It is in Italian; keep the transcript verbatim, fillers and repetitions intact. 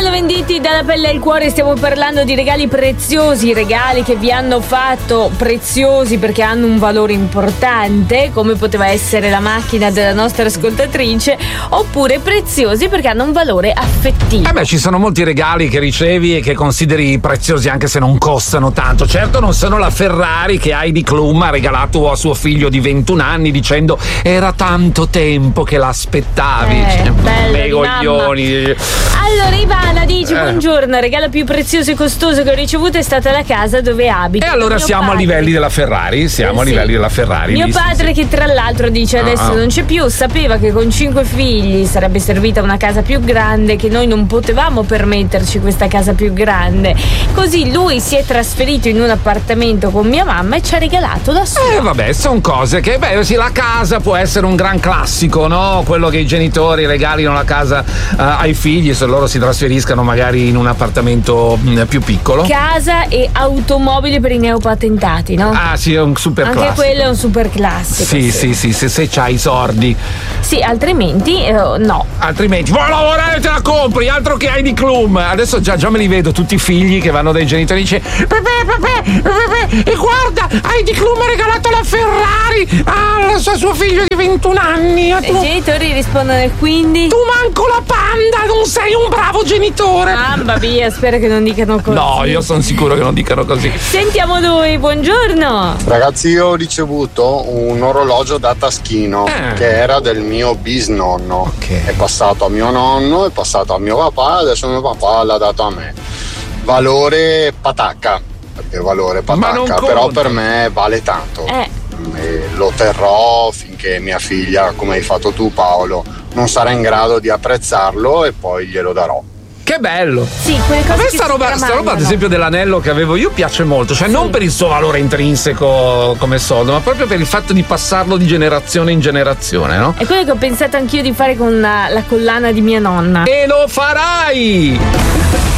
Stefano Venditti, Dalla pelle al cuore. Stiamo parlando di regali preziosi, regali che vi hanno fatto preziosi perché hanno un valore importante, come poteva essere la macchina della nostra ascoltatrice, oppure preziosi perché hanno un valore affettivo. Eh beh, ci sono molti regali che ricevi e che consideri preziosi anche se non costano tanto. Certo non sono la Ferrari che Heidi Klum ha regalato a suo figlio di ventuno anni dicendo era tanto tempo che l'aspettavi. Eh, bello Bei di coglioni. Allora Ivana dice: Eh. buongiorno, il regalo più prezioso e costoso che ho ricevuto è stata la casa dove abito. E allora Mio siamo padre. a livelli della Ferrari, siamo Eh, a sì. livelli della Ferrari. Mio lì, sì, padre, sì. che tra l'altro dice adesso Ah, ah. non c'è più, sapeva che con cinque figli sarebbe servita una casa più grande, che noi non potevamo permetterci questa casa più grande. Così lui si è trasferito in un appartamento con mia mamma e ci ha regalato da solo. Eh vabbè, sono cose che, beh, sì, la casa può essere un gran classico, no? Quello che i genitori regalino la casa eh, ai figli se loro si trasferiscano magari in un appartamento mh, più piccolo. Casa e automobili per i neopatentati, no? Ah sì, è un super Anche classico. quello è un super classico. Sì, sì, sì, se, se c'hai i sordi. Sì, altrimenti eh, no. Altrimenti vuoi lavorare e te la compri, altro che Heidi Klum. Adesso già, già me li vedo tutti i figli che vanno dai genitori e dice Pepe, Pepe, Pepe, e guarda, Heidi Klum ha regalato la Ferrari al suo, suo figlio di ventuno anni. I genitori rispondono e quindi? Tu manco la panda, non sei un bravo genitore. Mamma mia, spero che non dicano così. No, io sono sicuro che non dicano così. Sentiamo lui, buongiorno. Ragazzi, io ho ricevuto un orologio da taschino Eh. che era del mio bisnonno. Ok. È passato a mio nonno, è passato a mio papà, adesso mio papà l'ha dato a me. Valore patacca, perché valore Ma non patacca, però conta. per me vale tanto. Eh, E lo terrò finché mia figlia, come hai fatto tu Paolo, non sarà in grado di apprezzarlo e poi glielo darò. Che bello. sì, quelle cose A me che sta si roba, sta roba ad tramandano. esempio dell'anello che avevo io piace molto, cioè non per il suo valore intrinseco come soldo, ma proprio per il fatto di passarlo di generazione in generazione, no? È quello che ho pensato anch'io di fare con la, la collana di mia nonna. E lo farai!